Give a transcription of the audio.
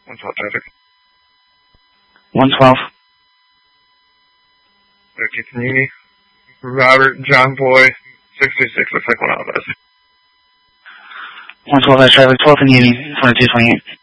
112 traffic. 112. Okay, can you Robert John Boy 626 looks like 1 of us. 112 traffic, 12th and Union, 2228.